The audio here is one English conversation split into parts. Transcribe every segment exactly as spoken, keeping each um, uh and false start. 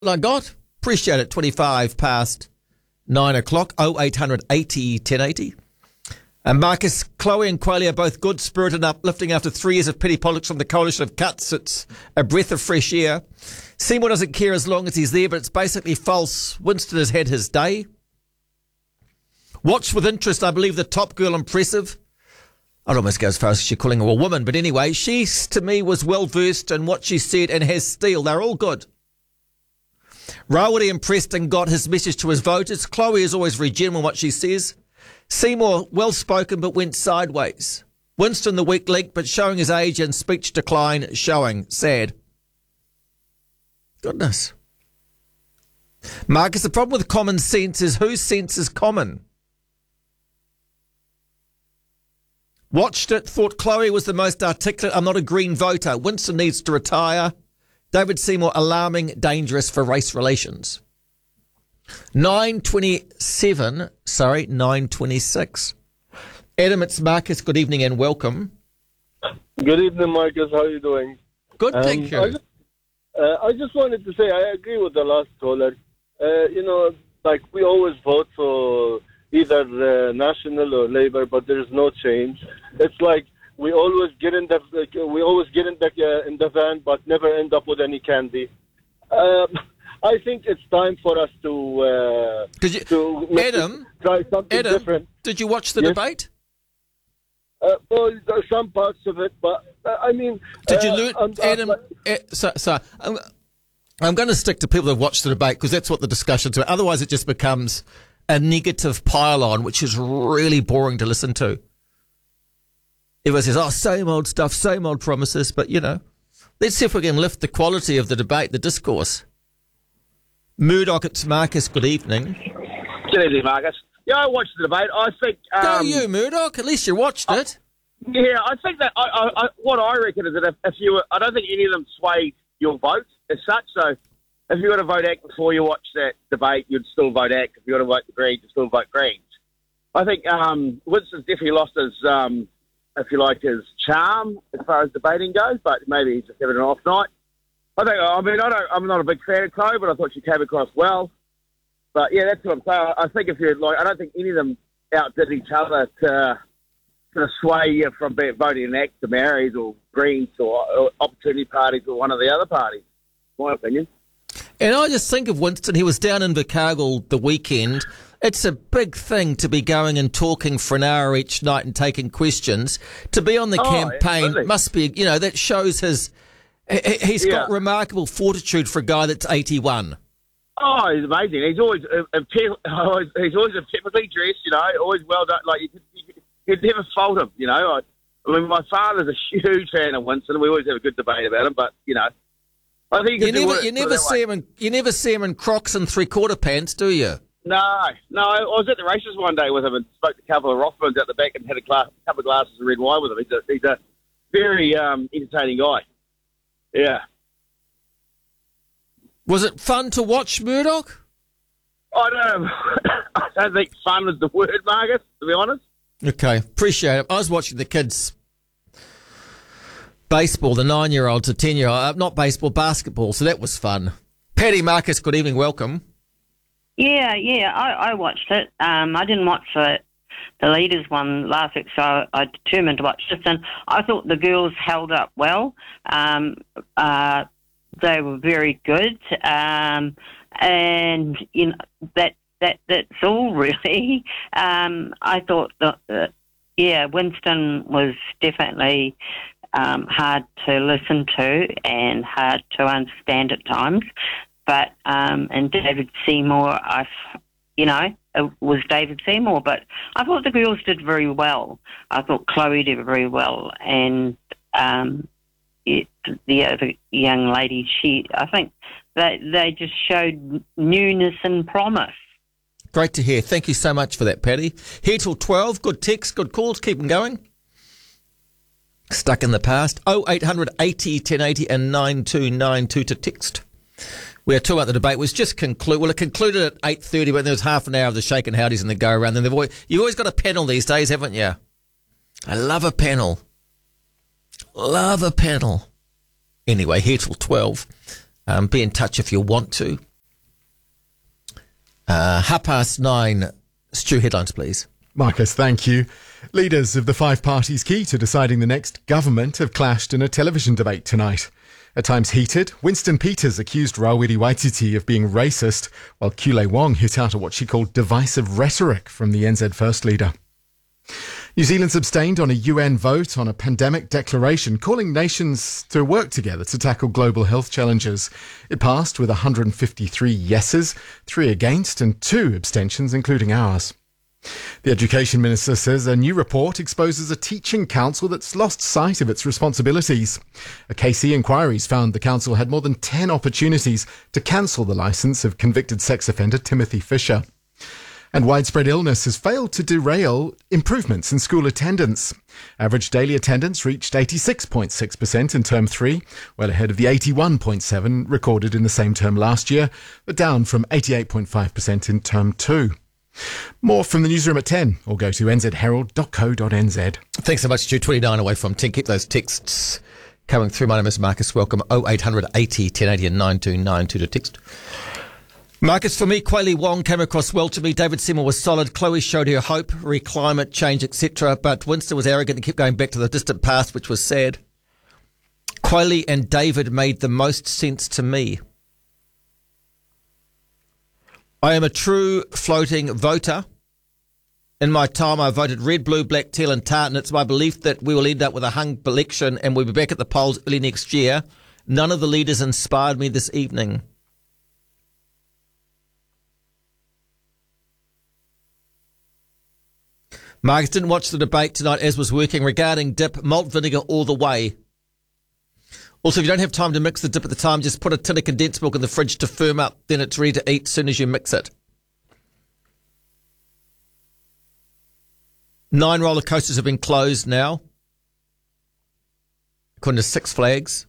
I got. Appreciate it. twenty-five past nine o'clock. oh eight hundred eighty ten eighty. And Marcus, Chloe and Quayle are both good, spirited and uplifting after three years of petty politics from the coalition of cuts. It's a breath of fresh air. Seymour doesn't care as long as he's there, but it's basically false. Winston has had his day. Watched with interest, I believe, the Top Girl impressive. I'd almost go as far as she's calling her a woman, but anyway, she, to me, was well-versed in what she said and has steel. They're all good. Rawiri impressed and got his message to his voters. Chloe is always very genuine what she says. Seymour, well-spoken but went sideways. Winston, the weak link, but showing his age and speech decline, showing. Sad. Goodness. Marcus, the problem with common sense is whose sense is common? Watched it, thought Chloe was the most articulate. I'm not a Green voter. Winston needs to retire. David Seymour, alarming, dangerous for race relations. nine twenty-seven, sorry, nine twenty-six. Adam, it's Marcus. Good evening and welcome. Good evening, Marcus. How are you doing? Good, um, thank you. I just, uh, I just wanted to say I agree with the last caller. Uh, you know, like we always vote for either uh, National or Labour, but there is no change. It's like we always get in the we always get in the uh, in the van, but never end up with any candy. Um, I think it's time for us to uh, Did you, to Adam, try something Adam, different. Did you watch the Yes. debate? Uh, well, there are some parts of it, but uh, I mean, Did you uh, learn, I'm- I'm Adam? like- eh, so, so I'm, I'm going to stick to people that have watched the debate because that's what the discussion's about. Otherwise, it just becomes a negative pile-on, which is really boring to listen to. Everyone says, "Oh, same old stuff, same old promises," but you know, let's see if we can lift the quality of the debate, the discourse. Murdoch, it's Marcus. Good evening. Good evening, Marcus. Yeah, I watched the debate. I think. Um, Go you, Murdoch. At least you watched it. Yeah, I think that I, I, I, what I reckon is that if, if you were, I don't think any of them swayed your vote as such. So if you got to vote ACT before you watch that debate, you'd still vote ACT. If you got to vote the Greens, you'd still vote Greens. I think um, Winston's definitely lost his, um, if you like, his charm as far as debating goes. But maybe he's just having an off night. I think. I mean, I don't. I'm not a big fan of Chloe, but I thought she came across well. But yeah, that's what I'm saying. I think if you like, I don't think any of them outdid each other to sort of sway you from being voting in ACT to Mary's or Greens or, or Opportunity Parties or one of the other parties. My opinion. And I just think of Winston. He was down in Invercargill the weekend. It's a big thing to be going and talking for an hour each night and taking questions. To be on the Oh, campaign absolutely. must be, you know, that shows his. he- He's got Yeah. remarkable fortitude for a guy that's eighty-one. Oh, he's amazing. He's always, uh, uh, te- always he's always typically dressed, you know, always well done. Like you could, you could, you'd never fault him, you know. I, I mean, my father's a huge fan of Winston. We always have a good debate about him, but you know, I think you, You can do never, it, you put it never that see way. him in, you never see him in Crocs and three-quarter pants, do you? No, no. I was at the races one day with him and spoke to a couple of Rothmans at the back and had a glass, couple of glasses of red wine with him. He's a, he's a very um, entertaining guy. Yeah. Was it fun to watch, Murdoch? I don't, I don't think fun is the word, Marcus, to be honest. Okay, appreciate it. I was watching the kids baseball, the nine-year-olds, the ten-year-old, uh, not baseball, basketball, so that was fun. Paddy Marcus, good evening, welcome. Yeah, yeah, I, I watched it. Um, I didn't watch the the leaders one last week, so I determined to watch this. And I thought the girls held up well. Um, uh, they were very good, um, and you know that that that's all really. Um, I thought that uh, yeah, Winston was definitely um, hard to listen to and hard to understand at times. But um, and David Seymour, I, you know, it was David Seymour. But I thought the girls did very well. I thought Chloe did very well, and um, it, the other young lady, she, I think they they just showed newness and promise. Great to hear. Thank you so much for that, Paddy. Here till twelve. Good texts, good calls. Keep them going. Stuck in the past. oh eight hundred eighty ten eighty and nine two nine two to text. We are talking about the debate. Was just conclude. Well, it concluded at eight thirty, but there was half an hour of the shake and howdies and the go around. Then they've always, you've always got a panel these days, haven't you? I love a panel. Love a panel. Anyway, here till twelve. Um, be in touch if you want to. Uh, half past nine. Stu, headlines, please. Marcus, thank you. Leaders of the five parties key to deciding the next government have clashed in a television debate tonight. At times heated, Winston Peters accused Rawiri Waititi of being racist, while Kule Wong hit out at what she called divisive rhetoric from the N Z First Leader. New Zealand's abstained on a U N vote on a pandemic declaration calling nations to work together to tackle global health challenges. It passed with one hundred fifty-three yeses, three against and two abstentions, including ours. The Education Minister says a new report exposes a teaching council that's lost sight of its responsibilities. A K C inquiries found the council had more than ten opportunities to cancel the licence of convicted sex offender Timothy Fisher. And widespread illness has failed to derail improvements in school attendance. Average daily attendance reached eighty-six point six percent in term three, well ahead of the eighty-one point seven recorded in the same term last year, but down from eighty-eight point five percent in term two. More from the newsroom at ten, or go to n z herald dot co dot n z. Thanks so much, Stu. twenty-nine away from ten. Keep those texts coming through. My name is Marcus. Welcome. oh eight hundred eighty ten eighty and nine two nine two to text. Marcus, for me, Kweli Wong came across well to me. David Seymour was solid. Chloe showed her hope, re-climate change, et cetera. But Winston was arrogant and kept going back to the distant past, which was sad. Kweli and David made the most sense to me. I am a true floating voter. In my time, I voted red, blue, black, teal and tartan. It's my belief that we will end up with a hung election and we'll be back at the polls early next year. None of the leaders inspired me this evening. Marcus didn't watch the debate tonight as was working regarding dip, malt vinegar all the way. Also, if you don't have time to mix the dip at the time, just put a tin of condensed milk in the fridge to firm up. Then it's ready to eat as soon as you mix it. Nine roller coasters have been closed now, according to Six Flags.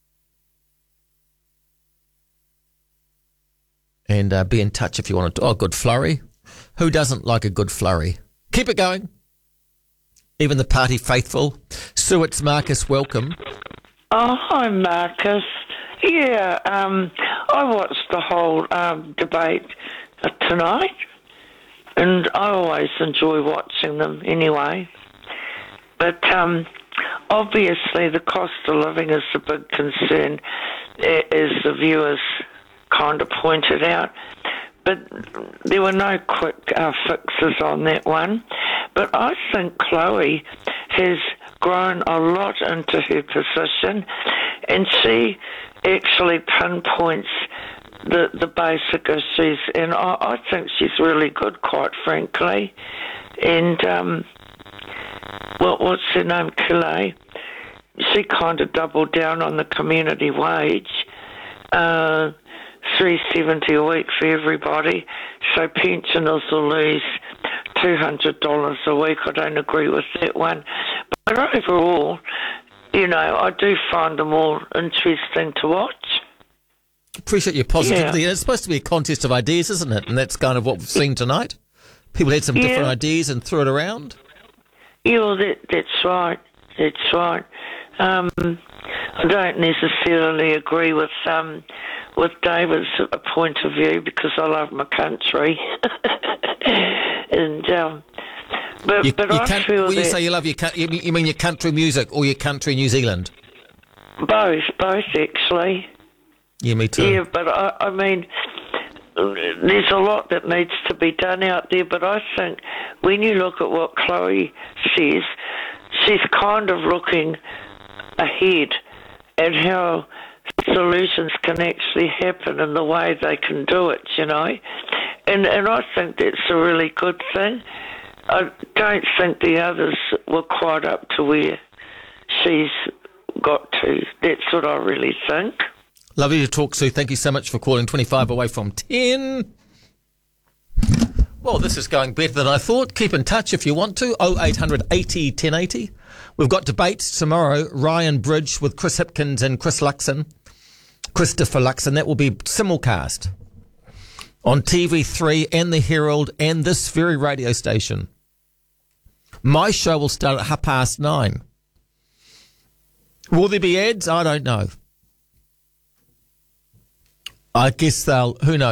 And uh, be in touch if you want to. Oh, good flurry. Who doesn't like a good flurry? Keep it going. Even the party faithful. Sue, it's Marcus. Welcome. Oh, hi, Marcus. Yeah, um, I watched the whole um, debate uh, tonight, and I always enjoy watching them anyway. But um, obviously the cost of living is a big concern, as the viewers kind of pointed out. But there were no quick uh, fixes on that one. But I think Chloe has grown a lot into her position, and she actually pinpoints the, the basic issues, and I, I think she's really good, quite frankly. And um, what, what's her name, Kile? She kind of doubled down on the community wage. Uh, three seventy a week for everybody, so pensioners will lose two hundred dollars a week. I don't agree with that one. But overall, you know, I do find them all interesting to watch. Appreciate your positivity. Yeah. It's supposed to be a contest of ideas, isn't it? And that's kind of what we've seen tonight. People had some Yeah. different ideas and threw it around. Yeah, well, that, that's right. That's right. Um, I don't necessarily agree with um, with David's point of view because I love my country. and um, but You, but you I can't- feel when you that say you love your country, you mean, you mean your country music or your country New Zealand? both, both actually. Yeah, me too. Yeah, but I, I mean, there's a lot that needs to be done out there, but I think when you look at what Chloe says, she's kind of looking ahead at how solutions can actually happen and the way they can do it, you know. And, and I think that's a really good thing. I don't think the others were quite up to where she's got to. That's what I really think. Lovely to talk, Sue. Thank you so much for calling. twenty-five away from ten. Well, this is going better than I thought. Keep in touch if you want to. oh eight hundred eighty ten eighty. We've got debates tomorrow. Ryan Bridge with Chris Hipkins and Chris Luxon. Christopher Luxon. That will be simulcast on T V three and the Herald and this very radio station. My show will start at half past nine. Will there be ads? I don't know. I guess they'll, who knows?